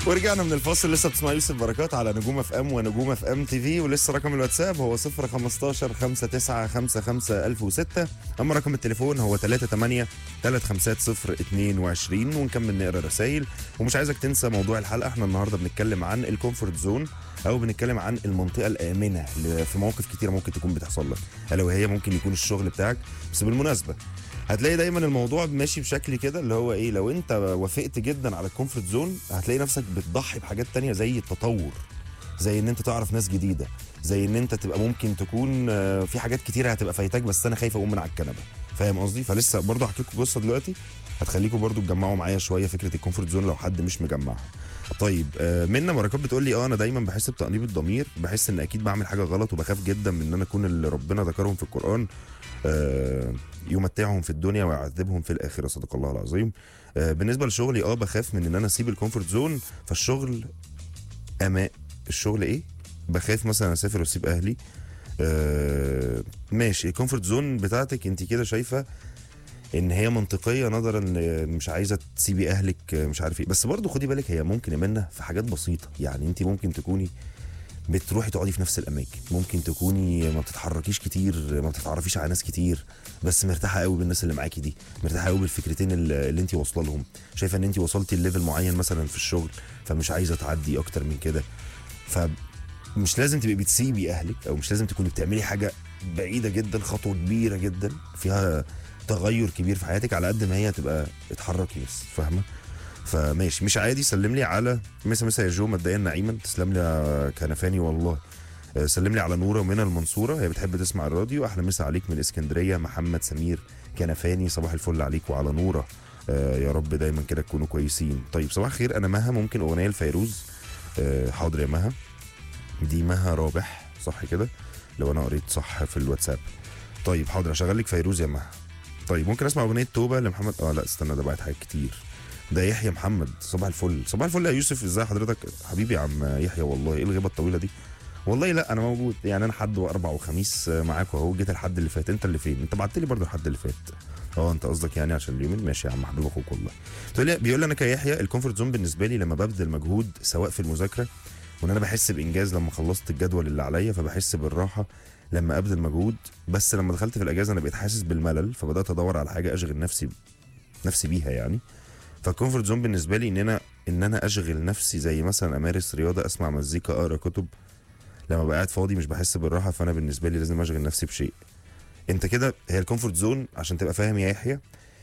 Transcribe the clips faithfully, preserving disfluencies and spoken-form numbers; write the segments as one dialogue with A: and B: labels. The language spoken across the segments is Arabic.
A: ورجعنا من الفاصل. لسه بتسمع يوسف بركات على نجوم اف ام ونجوم اف ام تي في، ولسه رقم الواتساب هو صفر خمستاشر خمسة تسعة خمسة خمسة ألف وستة. اما رقم التليفون هو تلاتة تمانية تلاتة خمسة صفر اتنين وعشرين. ونكمل نقرا رسائل. ومش عايزك تنسى موضوع الحلقه، احنا النهارده بنتكلم عن الكومفورت زون، او بنتكلم عن المنطقه الامنه اللي في مواقف كتيره ممكن تكون بتحصل لك، الا وهي ممكن يكون الشغل بتاعك. بس بالمناسبه هتلاقي دايما الموضوع ماشي بشكل كده اللي هو ايه، لو انت وافقت جدا على الكومفورت زون هتلاقي نفسك بتضحي بحاجات تانية زي التطور، زي ان انت تعرف ناس جديده، زي ان انت تبقى ممكن تكون في حاجات كتيره هتبقى فايتاك بس انا خايف اقوم من على الكنبه. فاهم قصدي؟ فلسه برضه هحكي لكم قصه دلوقتي هتخليكم برضه تجمعوا معايا شويه فكره الكومفورت زون لو حد مش مجمعها. طيب منى بركات بتقول لي اه انا دايما بحس بتأنيب الضمير، بحس ان اكيد بعمل حاجه غلط وبخاف جدا من ان انا اكون اللي ربنا ذكرهم في القران آه يمتعهم في الدنيا ويعذبهم في الاخره. صدق الله العظيم. آه بالنسبه لشغلي اه بخاف من ان انا اسيب الكومفورت زون. فالشغل اما الشغل ايه، بخاف مثلا اسافر واسيب اهلي. آه ماشي. الكومفورت زون بتاعتك انت كده شايفه ان هي منطقيه نظرا ان مش عايزه تسيبي اهلك مش عارف ايه، بس برضه خدي بالك هي ممكن منها في حاجات بسيطه. يعني انت ممكن تكوني بتروحي تقعدي في نفس الاماكن، ممكن تكوني ما بتتحركيش كتير، ما بتتعرفيش على ناس كتير، بس مرتاحه قوي بالناس اللي معاكي دي، مرتاحه قوي بالفكرتين اللي, اللي انت واصله لهم، شايفه ان انت وصلتي لليفل معين مثلا في الشغل فمش عايزه تعدي اكتر من كده. فمش لازم تبقي بتسيبي اهلك، او مش لازم تكوني بتعملي حاجه بعيده جدا، خطوه كبيره جدا فيها تغير كبير في حياتك، على قد ما هي تبقى اتحركي بس. فاهمه؟ فماشي. مش عادي. سلم لي على مسا مسا يا جو مبدئيا نعيما، تسلم لي يا كنفاني والله. سلم لي على نوره من المنصوره، هي بتحب تسمع الراديو. احلى مسا عليك من الاسكندريه محمد سمير كنفاني، صباح الفل عليك وعلى نوره. آه يا رب دايما كده تكونوا كويسين. طيب صباح الخير، انا مها، ممكن اغنيه لفيروز؟ آه حاضر يا مها. دي مها رابح صح كده لو انا قريت صح في الواتساب؟ طيب حاضر اشغل لك فيروز يا مها. طيب ممكن اسمع اغنيه توبه لمحمد؟ اه لا استنى، ده بعت حاجات كتير. ده يحيى محمد، صباح الفل. صباح الفل يا يوسف، ازاي حضرتك حبيبي يا عم يحيى؟ والله ايه الغيبه الطويله دي؟ والله لا انا موجود، يعني انا حد واربع وخميس معاك اهو. جيت الحد اللي فات، انت اللي فين؟ انت بعت لي برضه الحد اللي فات. اه انت قصدك يعني عشان اليومين. ماشي يا عم حبيب اخوك والله. بتقول لي بيقول لي انا كيحيى الكومفورت زون بالنسبه لي لما ببذل مجهود سواء في المذاكره، وان انا بحس بانجاز لما خلصت الجدول اللي عليا، فبحس بالراحه لما ابذل مجهود. بس لما دخلت في الاجازه انا بقيت حاسس بالملل، فبدات ادور على حاجه اشغل نفسي نفسي بيها يعني. فالكومفورت زون بالنسبه لي ان انا ان انا اشغل نفسي، زي مثلا امارس رياضه، اسمع مزيكا، اقرا كتب. لما بقى قاعد فاضي مش بحس بالراحه، فانا بالنسبه لي لازم اشغل نفسي بشيء. انت كده هي الكومفورت زون عشان تبقى فاهم يا يحيى،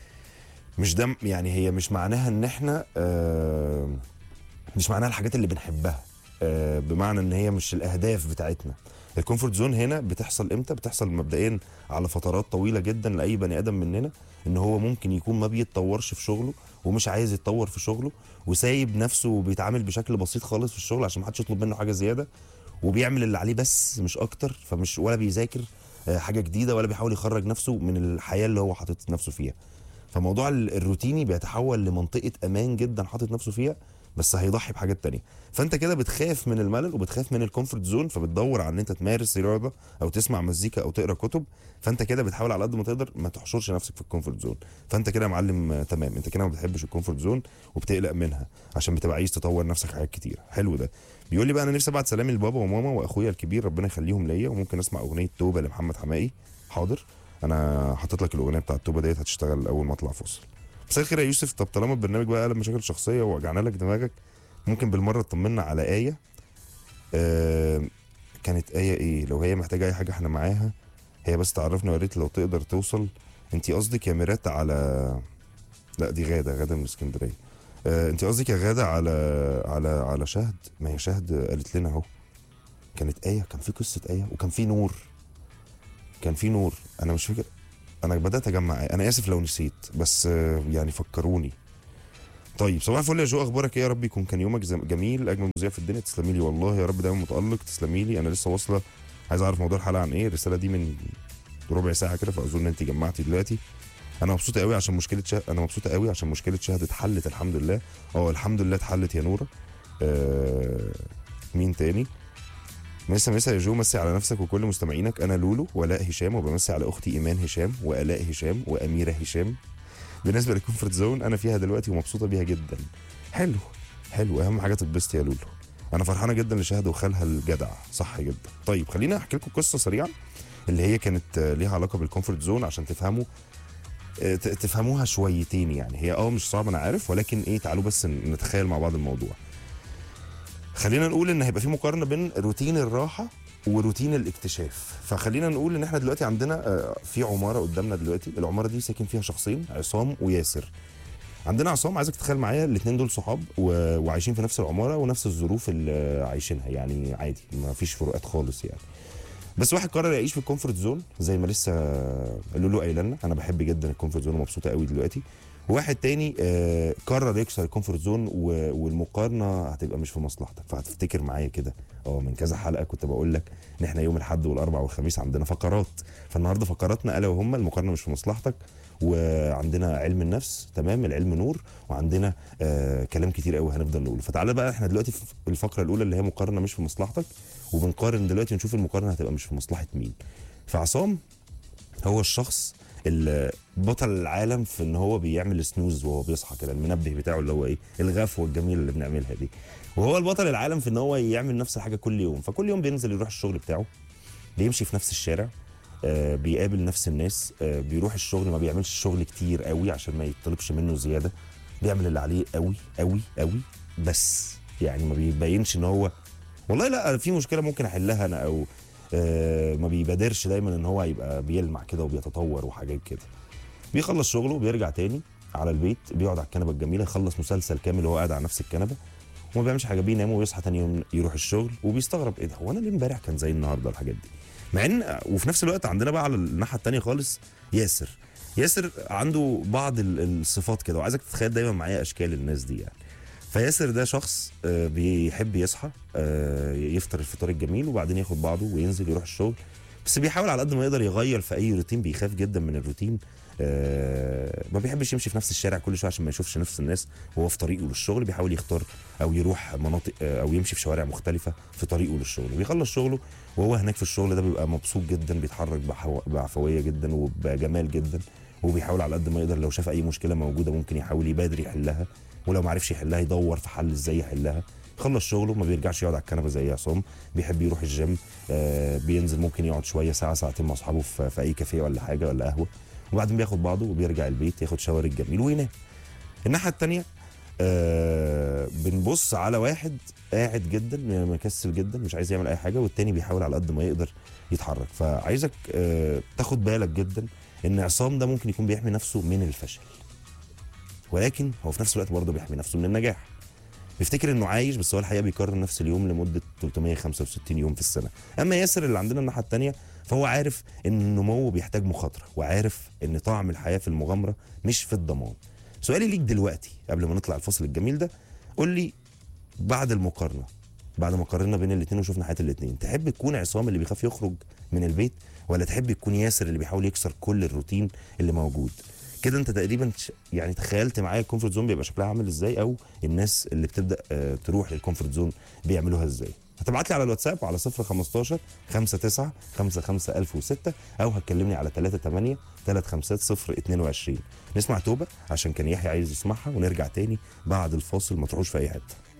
A: مش ده يعني، هي مش معناها ان احنا آه مش معناها الحاجات اللي بنحبها، آه بمعنى ان هي مش الاهداف بتاعتنا. الكومفورت زون هنا بتحصل امتى؟ بتحصل مبدئيا على فترات طويله جدا لاي بني ادم مننا، ان هو ممكن يكون ما بيتطورش في شغله ومش عايز يتطور في شغله، وسايب نفسه وبيتعامل بشكل بسيط خالص في الشغل عشان ما حدش يطلب منه حاجه زياده، وبيعمل اللي عليه بس مش اكتر. فمش ولا بيذاكر حاجه جديده ولا بيحاول يخرج نفسه من الحياه اللي هو حاطط نفسه فيها. فموضوع الروتيني بيتحول لمنطقه امان جدا حاطط نفسه فيها، بس هيضحي بحاجات تانية. فانت كده بتخاف من الملل وبتخاف من الكومفورت زون، فبتدور على ان انت تمارس رياضه او تسمع مزيكا او تقرا كتب. فانت كده بتحاول على قد ما تقدر ما تحشرش نفسك في الكومفورت زون. فانت كده يا معلم آه تمام، انت كده ما بتحبش الكومفورت زون وبتقلق منها عشان بتبقى عايز تطور نفسك في حاجات كتير. حلو ده. بيقول لي بقى انا نفسي ابعت سلامي لبابا وماما واخويا الكبير ربنا يخليهم ليا، وممكن اسمع اغنيه توبه لمحمد حماقي؟ حاضر، انا حاطط لك الاغنيه بتاعت توبه ديت هتشتغل اول ما اطلع فاصل. مساء الخير يا يوسف، طب طالما البرنامج بقى قلب مشاكل شخصيه ووجعنا لك دماغك، ممكن بالمره تطمنا على ايه؟ آه كانت ايه ايه؟ لو هي محتاجه اي حاجه احنا معاها، هي بس تعرفنا يا ريت لو تقدر توصل. انت قصدك يا ميرات على، لا دي غاده، غاده من اسكندريه. آه انت قصدك يا غاده على على على شهد. ما هي شهد قالت لنا اهو. كانت ايه؟ كان في قصه ايه وكان في نور. كان في نور انا مش فاكر. انا بدات اجمع آية. انا اسف لو نسيت، بس آه يعني فكروني. طيب صباح الفل يا جو، اخبارك ايه؟ يا رب يكون كان يومك جميل، اجمل مذيع في الدنيا. تسلمي لي والله، يا رب دايما متالق. تسلمي لي. انا لسه واصله، عايز اعرف موضوع الحلقه عن ايه. الرساله دي من ربع ساعه كده، فاظن انت جمعتي دلوقتي. انا مبسوطه قوي عشان مشكله شهد، انا مبسوطه قوي عشان مشكله شهد اتحلت الحمد لله. اه الحمد لله اتحلت يا نوره. آه مين تاني؟ مسا مسا يا جو، مسي على نفسك وكل مستمعينك. انا لولو ولاء هشام، وبمسي على اختي ايمان هشام والاء هشام واميره هشام. بالنسبه للكومفورت زون انا فيها دلوقتي ومبسوطه بيها جدا. حلو حلو، اهم حاجه تتبسط يا لولو. انا فرحانه جدا لشهد وخالها الجدع، صح جدا. طيب خلينا احكي لكم قصه سريعا اللي هي كانت ليها علاقه بالكومفورت زون عشان تفهموا تفهموها شويتين يعني. هي اه مش صعب انا عارف، ولكن ايه، تعالوا بس نتخيل مع بعض الموضوع. خلينا نقول ان هيبقى في مقارنه بين روتين الراحه وروتين الاكتشاف. فخلينا نقول ان احنا دلوقتي عندنا في عماره قدامنا دلوقتي، العماره دي ساكن فيها شخصين، عصام وياسر. عندنا عصام، عايزك تتخيل معايا الاثنين دول صحاب و... وعايشين في نفس العماره ونفس الظروف اللي عايشينها، يعني عادي ما فيش فروقات خالص يعني. بس واحد قرر يعيش في الكومفورت زون زي ما لسه لولو قايله لنا، انا بحب جدا الكومفورت زون ومبسوطه قوي دلوقتي. وواحد تاني آه قرر يكسر الكومفورت زون، والمقارنه هتبقى مش في مصلحتك. فهتفتكر معايا كده اه من كذا حلقه كنت بقول لك ان احنا يوم الاحد والاربع والخميس عندنا فقرات. فالنهارده فقراتنا الا وهم المقارنه مش في مصلحتك، وعندنا علم النفس، تمام، العلم نور، وعندنا آه كلام كتير قوي هنفضل نقوله. فتعالى بقى احنا دلوقتي في الفقره الاولى اللي هي مقارنه مش في مصلحتك، وبنقارن دلوقتي ونشوف المقارنه هتبقى مش في مصلحه مين. فعصام هو الشخص بطل العالم في ان هو بيعمل سنوز وهو بيصحى كده، المنبه بتاعه اللي هو ايه، الغفوه الجميله اللي بنعملها دي. وهو البطل العالم في ان هو يعمل نفس الحاجه كل يوم. فكل يوم بينزل يروح الشغل بتاعه، بيمشي في نفس الشارع، آه بيقابل نفس الناس، آه بيروح الشغل، ما بيعملش شغل كتير قوي عشان ما يطلبش منه زياده، بيعمل اللي عليه قوي قوي قوي بس. يعني ما بيبينش ان هو والله لا في مشكله ممكن احلها انا، او آه ما بيبادرش دايما ان هو يبقى بيلمع كده وبيتطور وحاجات كده. بيخلص شغله وبيرجع تاني على البيت، بيقعد على الكنبه الجميله، يخلص مسلسل كامل وهو قاعد على نفس الكنبه وما بيعملش حاجه، بينام ويصحى تاني يوم يروح الشغل، وبيستغرب ايه ده، هو انا ليه امبارح كان زي النهارده الحاجات دي. مع ان وفي نفس الوقت عندنا بقى على الناحيه الثانيه خالص ياسر. ياسر عنده بعض الصفات كده، وعايزك تتخيل دايما معايا اشكال الناس دي يعني. فياسر ده شخص بيحب يصحى يفطر الفطار الجميل وبعدين ياخد بعضه وينزل يروح الشغل، بس بيحاول على قد ما يقدر يغير في اي روتين، بيخاف جدا من الروتين. آه ما بيحبش يمشي في نفس الشارع كل شويه عشان ما يشوفش نفس الناس وهو في طريقه للشغل. بيحاول يختار او يروح مناطق آه او يمشي في شوارع مختلفه في طريقه للشغل. بيخلص شغله وهو هناك في الشغل ده بيبقى مبسوط جدا، بيتحرك بعفويه جدا وبجمال جدا، وبيحاول على قد ما يقدر لو شاف اي مشكله موجوده ممكن يحاول يبادر يحلها، ولو ما عرفش يحلها يدور في حل ازاي يحلها. خلص شغله ما بيرجعش يقعد على الكنبه زي عصام، بيحب يروح الجيم، آه بينزل ممكن يقعد شويه ساعه ساعتين مع اصحابه في, في اي كافيه ولا حاجه ولا قهوه، وبعدين بياخد بعضه وبيرجع البيت ياخد شاور الجميل وينام. الناحيه الثانيه آه بنبص على واحد قاعد جدا مكسل جدا مش عايز يعمل اي حاجه، والتاني بيحاول على قد ما يقدر يتحرك. فعايزك آه تاخد بالك جدا ان عصام ده ممكن يكون بيحمي نفسه من الفشل، ولكن هو في نفس الوقت برضه بيحمي نفسه من النجاح. بيفتكر انه عايش بس هو الحقيقه بيكرر نفس اليوم لمده ثلاثمية وخمسة وستين يوم في السنه. اما ياسر اللي عندنا الناحيه الثانيه فهو عارف ان النمو بيحتاج مخاطره، وعارف ان طعم الحياه في المغامره مش في الضمان. سؤالي ليك دلوقتي قبل ما نطلع الفصل الجميل ده، قول لي بعد المقارنه، بعد ما قارنا بين الاثنين وشفنا حياه الاثنين، تحب تكون عصام اللي بيخاف يخرج من البيت، ولا تحب تكون ياسر اللي بيحاول يكسر كل الروتين اللي موجود؟ كده انت تقريبا يعني تخيلت معايا الكومفورت زون بيبقى شكلها عامل ازاي، او الناس اللي بتبدا تروح للكومفورت زون بيعملوها ازاي. هتبعت لي على الواتساب على صفر خمستاشر خمسة تسعة خمسة خمسة ألف وستة، او هتكلمني على تلاتة تمانية تلاتة خمسة صفر اتنين وعشرين. نسمع توبه عشان كان يحيى عايز يسمعها ونرجع تاني بعد الفاصل، ما تروحوش في اي حته.